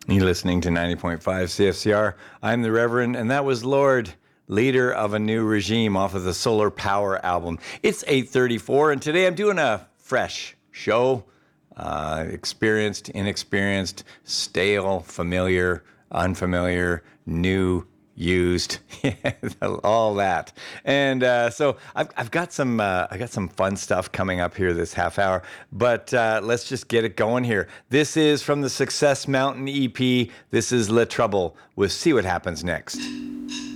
You're listening to 90.5 CFCR. I'm the Reverend, and that was Lorde, Leader of a New Regime, off of the Solar Power album. It's 8:34, and today I'm doing a fresh show. Experienced, inexperienced, stale, familiar, unfamiliar, new, used, all that. And so I've got some fun stuff coming up here this half hour, but let's just get it going here. This is from the Success Mountain EP. This is Le Trouble with See What Happens Next.